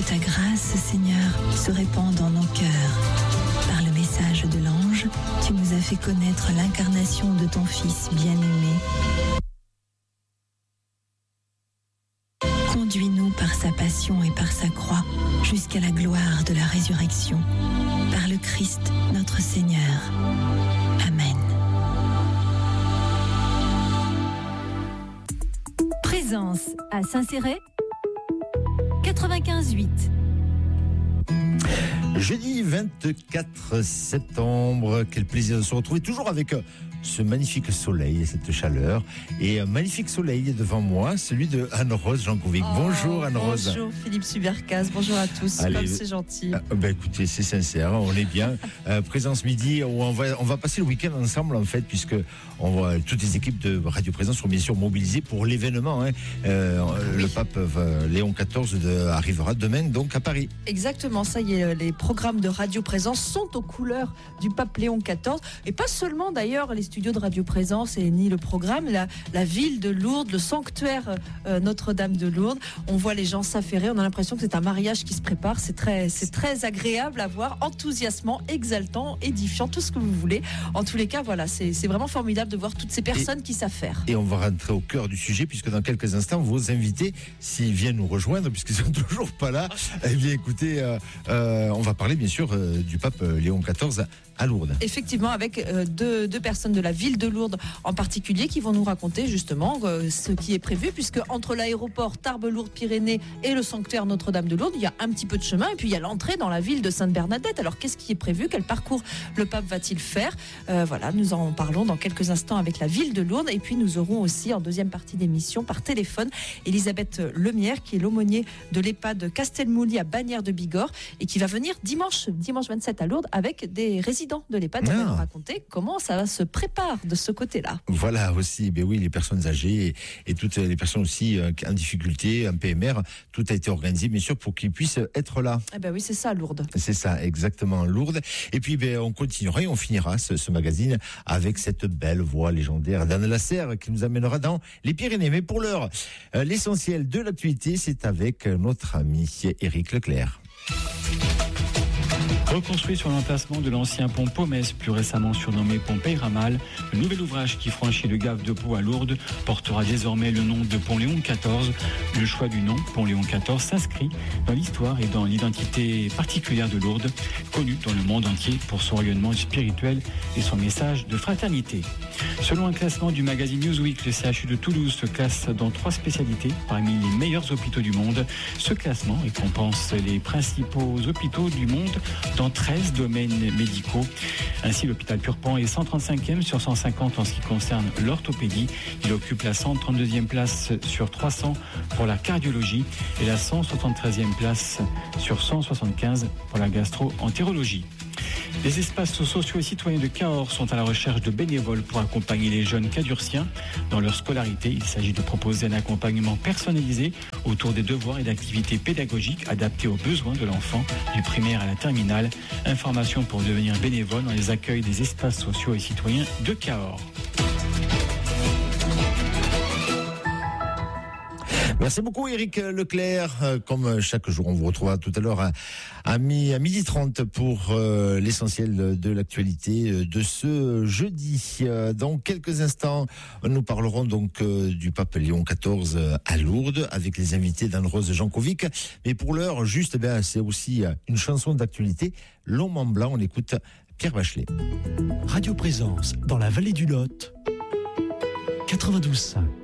ta grâce, Seigneur, se répande dans nos cœurs. Par le message de l'ange, tu nous as fait connaître l'incarnation de ton Fils bien-aimé. Conduis-nous par sa passion et par sa croix jusqu'à la gloire de la résurrection. Par le Christ, notre Seigneur. Amen. Présence à Saint-Céré, 95.8. Jeudi 24 septembre, quel plaisir de se retrouver toujours avec ce magnifique soleil et cette chaleur. Et un magnifique soleil devant moi, celui de Anne-Rose Jankovic. Bonjour Anne-Rose. Bonjour Philippe Subercas, bonjour à tous. Allez, comme c'est gentil. Écoutez, c'est sincère, on est bien. Présence midi, où on va passer le week-end ensemble en fait, puisque toutes les équipes de Radio Présence sont bien sûr mobilisées pour l'événement. Le pape Léon XIV arrivera demain donc à Paris. Exactement, ça y est, les programmes de Radio Présence sont aux couleurs du pape Léon XIV. Et pas seulement d'ailleurs les studios de Radio Présence et ni le programme, la ville de Lourdes, le sanctuaire Notre-Dame de Lourdes. On voit les gens s'affairer, on a l'impression que c'est un mariage qui se prépare. C'est très agréable à voir, enthousiasmant, exaltant, édifiant, tout ce que vous voulez. En tous les cas, voilà, c'est vraiment formidable de voir toutes ces personnes qui s'affairent. Et on va rentrer au cœur du sujet, puisque dans quelques instants, vos invités, s'ils viennent nous rejoindre, puisqu'ils sont toujours pas là, eh bien écoutez, on va parler bien sûr du pape Léon XIV à Lourdes. Effectivement, avec deux personnes de la ville de Lourdes en particulier qui vont nous raconter justement ce qui est prévu, puisque entre l'aéroport Tarbes-Lourdes-Pyrénées et le sanctuaire Notre-Dame de Lourdes, il y a un petit peu de chemin et puis il y a l'entrée dans la ville de Sainte-Bernadette. Alors qu'est-ce qui est prévu? Quel parcours le pape va-t-il faire? Voilà, nous en parlons dans quelques instants avec la ville de Lourdes. Et puis nous aurons aussi en deuxième partie d'émission par téléphone Elisabeth Lemierre, qui est l'aumônier de l'EHPAD Castelmouli à Bagnères de Bigorre et qui va venir dimanche 27 à Lourdes avec des résidents de l'EHPAD. On va nous raconter comment ça se prépare de ce côté-là. Voilà aussi, oui, les personnes âgées et toutes les personnes aussi en difficulté, en PMR, tout a été organisé bien sûr pour qu'ils puissent être là. Eh ben oui, c'est ça Lourdes. C'est ça, exactement, Lourdes. Et puis on continuera et on finira ce magazine avec cette belle voix légendaire d'Anne Lasserre qui nous amènera dans les Pyrénées. Mais pour l'heure, l'essentiel de l'actualité, c'est avec notre ami Éric Leclerc. Reconstruit sur l'emplacement de l'ancien pont Pomès, plus récemment surnommé pont Peyramal, le nouvel ouvrage qui franchit le Gave de Pau à Lourdes portera désormais le nom de pont Léon XIV. Le choix du nom, pont Léon XIV, s'inscrit dans l'histoire et dans l'identité particulière de Lourdes, connue dans le monde entier pour son rayonnement spirituel et son message de fraternité. Selon un classement du magazine Newsweek, le CHU de Toulouse se classe dans 3 spécialités parmi les meilleurs hôpitaux du monde. Ce classement récompense les principaux hôpitaux du monde dans 13 domaines médicaux. Ainsi, l'hôpital Purpan est 135e sur 150 en ce qui concerne l'orthopédie. Il occupe la 132e place sur 300 pour la cardiologie et la 173e place sur 175 pour la gastro-entérologie. Les espaces sociaux et citoyens de Cahors sont à la recherche de bénévoles pour accompagner les jeunes cadurciens dans leur scolarité. Il s'agit de proposer un accompagnement personnalisé autour des devoirs et d'activités pédagogiques adaptés aux besoins de l'enfant du primaire à la terminale. Information pour devenir bénévole dans les accueils des espaces sociaux et citoyens de Cahors. Merci beaucoup Éric Leclerc. Comme chaque jour, on vous retrouvera tout à l'heure à 12h30 pour l'essentiel de l'actualité de ce jeudi. Dans quelques instants, nous parlerons donc du pape Léon XIV à Lourdes avec les invités d'Anne-Rose Jankovic. Mais pour l'heure, juste, c'est aussi une chanson d'actualité. Long Mont Blanc, on écoute Pierre Bachelet. Radio Présence dans la vallée du Lot, 92.5.